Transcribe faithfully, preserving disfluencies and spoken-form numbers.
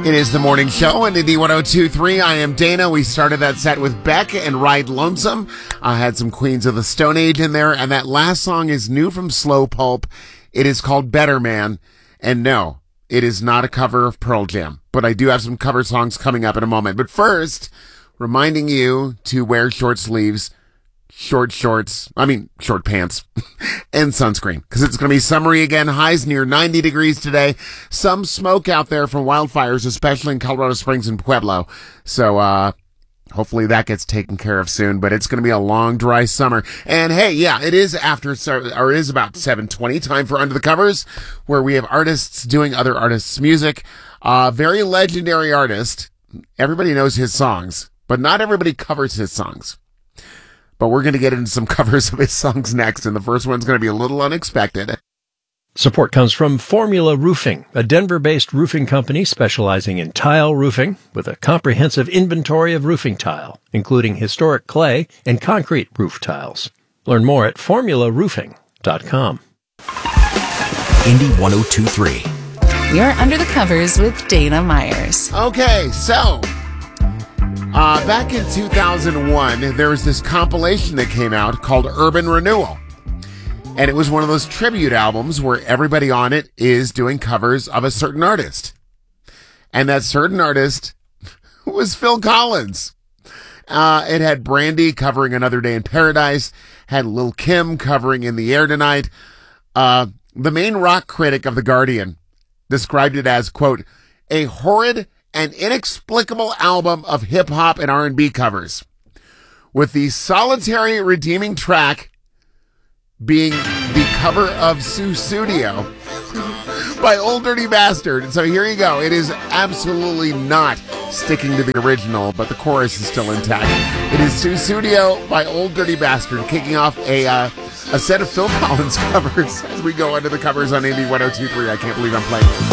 It is the morning show on Indy one oh two point three. I am Dana. We started that set with Beck and Ride Lonesome. I had some Queens of the Stone Age in there, and that last song is new from Slow Pulp. It is called Better Man, and no, it is not a cover of Pearl Jam, but I do have some cover songs coming up in a moment. But first, reminding you to wear short sleeves, short shorts, I mean, short pants, and sunscreen, because it's going to be summery again. Highs near ninety degrees today. Some smoke out there from wildfires, especially in Colorado Springs and Pueblo. So, uh, hopefully that gets taken care of soon, but it's going to be a long, dry summer. And hey, yeah, it is after, or it is about seven twenty, time for Under the Covers, where we have artists doing other artists' music. Uh, very legendary artist. Everybody knows his songs, but not everybody covers his songs. But we're going to get into some covers of his songs next, and the first one's going to be a little unexpected. Support comes from Formula Roofing, a Denver-based roofing company specializing in tile roofing with a comprehensive inventory of roofing tile, including historic clay and concrete roof tiles. Learn more at formula roofing dot com. Indy one oh two point three. You're Under the Covers with Dana Myers. Okay, so... Uh, back in two thousand one, there was this compilation that came out called Urban Renewal. And it was one of those tribute albums where everybody on it is doing covers of a certain artist. And that certain artist was Phil Collins. Uh, it had Brandy covering Another Day in Paradise, had Lil' Kim covering In the Air Tonight. Uh, the main rock critic of The Guardian described it as, quote, a horrid an inexplicable album of hip-hop and R and B covers, with the solitary redeeming track being the cover of Sussudio by Old Dirty Bastard. And so here you go. It is absolutely not sticking to the original, but the chorus is still intact. It is Sussudio by Old Dirty Bastard, kicking off a uh, a set of Phil Collins covers as we go under the covers on Indy one oh two point three. I can't believe I'm playing this.